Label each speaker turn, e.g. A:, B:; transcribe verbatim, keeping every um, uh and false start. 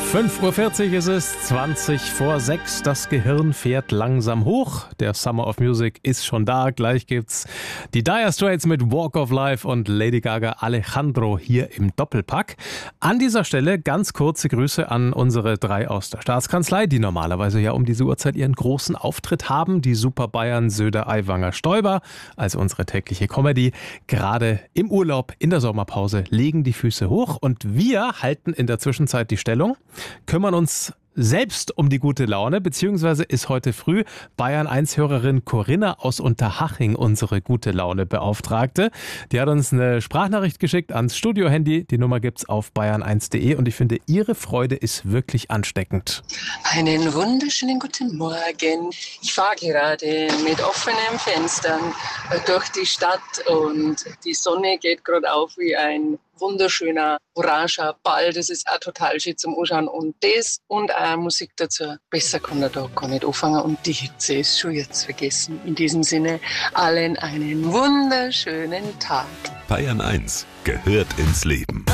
A: fünf Uhr vierzig ist es, zwanzig vor sechs. Das Gehirn fährt langsam hoch. Der Summer of Music ist schon da. Gleich gibt's die Dire Straits mit Walk of Life und Lady Gaga Alejandro hier im Doppelpack. An dieser Stelle ganz kurze Grüße an unsere drei aus der Staatskanzlei, die normalerweise ja um diese Uhrzeit ihren großen Auftritt haben. Die Super Bayern Söder, Aiwanger, Stoiber, also unsere tägliche Comedy. Gerade im Urlaub, in der Sommerpause, legen die Füße hoch und wir halten in der Zwischenzeit die Stellung, kümmern uns selbst um die gute Laune, beziehungsweise ist heute früh Bayern eins Hörerin Corinna aus Unterhaching unsere gute Laune Beauftragte. Die hat uns eine Sprachnachricht geschickt ans Studio-Handy. Die Nummer gibt's auf bayern eins punkt de und ich finde, ihre Freude ist wirklich ansteckend.
B: Einen wunderschönen guten Morgen. Ich fahre gerade mit offenen Fenstern durch die Stadt und die Sonne geht gerade auf wie ein wunderschöner oranger Ball. Das ist auch total schön zum Anschauen. Und das und auch Musik dazu. Besser kann er da gar nicht anfangen. Und die Hitze ist schon jetzt vergessen. In diesem Sinne, allen einen wunderschönen Tag.
C: Bayern eins gehört ins Leben.